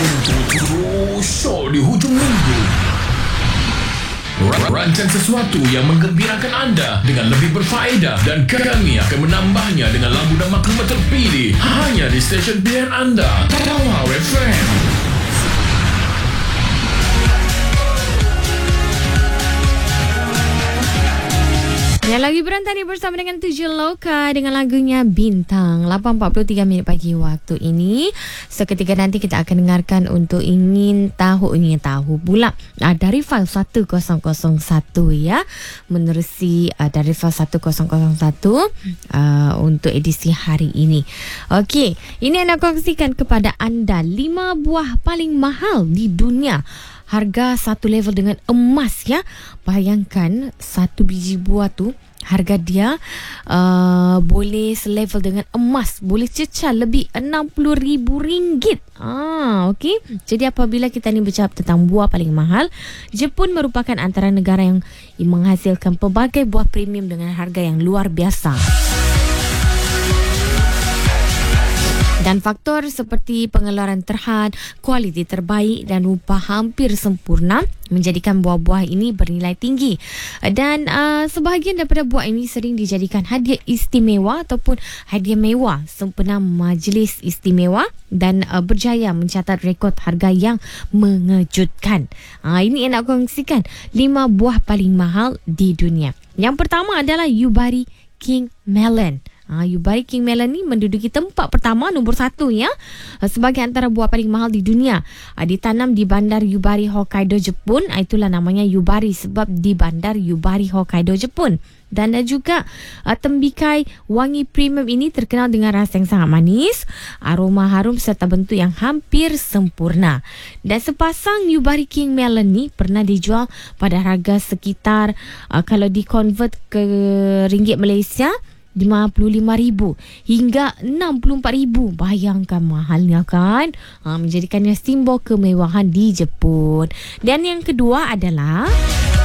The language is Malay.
Show di hujung minggu. Rancang sesuatu yang menggembirakan anda dengan lebih berfaedah dan kami akan menambahnya dengan lagu dan maklumat terpilih hanya di stesen pilihan anda, Wow FM. Yang lagi berantani bersama dengan Tujuh Loka dengan lagunya Bintang. 8.43 minit pagi waktu ini. Seketika nanti kita akan dengarkan untuk ingin tahu pula dari file 1001 ya. Menerusi dari file 1001 untuk edisi hari ini. Okey, ini anda kongsikan kepada anda 5 buah paling mahal di dunia. Harga satu level dengan emas ya. Bayangkan satu biji buah tu harga dia boleh selevel dengan emas, boleh cecah lebih RM60,000. Okey. Jadi apabila kita ni bercakap tentang buah paling mahal, Jepun merupakan antara negara yang menghasilkan pelbagai buah premium dengan harga yang luar biasa. Dan faktor seperti pengeluaran terhad, kualiti terbaik dan rupa hampir sempurna menjadikan buah-buah ini bernilai tinggi. Dan sebahagian daripada buah ini sering dijadikan hadiah istimewa ataupun hadiah mewah sempena majlis istimewa dan berjaya mencatat rekod harga yang mengejutkan. Ini yang nak kongsikan 5 buah paling mahal di dunia. Yang pertama adalah Yubari King Melon. Yubari King Melon ni menduduki tempat pertama, nombor 1 ya, sebagai antara buah paling mahal di dunia. Ditanam di bandar Yubari, Hokkaido, Jepun. Itulah namanya Yubari sebab di bandar Yubari, Hokkaido, Jepun. Dan juga tembikai wangi premium ini terkenal dengan rasa yang sangat manis, aroma harum serta bentuk yang hampir sempurna. Dan sepasang Yubari King Melon ni pernah dijual pada harga sekitar kalau di-convert ke ringgit Malaysia, RM55,000 hingga RM64,000. Bayangkan mahalnya kan? Menjadikannya simbol kemewahan di Jepun. Dan yang kedua adalah